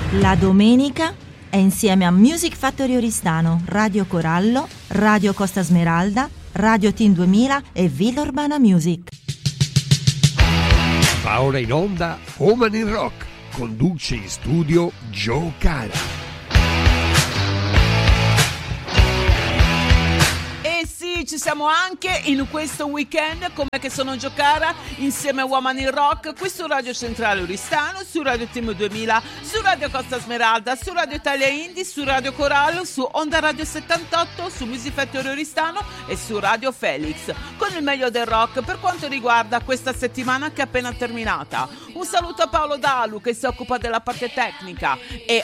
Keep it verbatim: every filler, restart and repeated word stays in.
La domenica è insieme a Music Factory Oristano, Radio Corallo, Radio Costa Smeralda, Radio Team duemila e Villa Urbana Music. Va ora in onda Woman in Rock. Conduce in studio Joe Cara. Sì, ci siamo anche in questo weekend, come che sono Giocara, insieme a Woman in Rock, qui su Radio Centrale Oristano, su Radio Team duemila, su Radio Costa Smeralda, su Radio Italia Indie, su Radio Corallo, su Onda Radio settantotto, su Music Factory Oristano e su Radio Felix, con il meglio del rock per quanto riguarda questa settimana che è appena terminata. Un saluto a Paolo Dalu che si occupa della parte tecnica e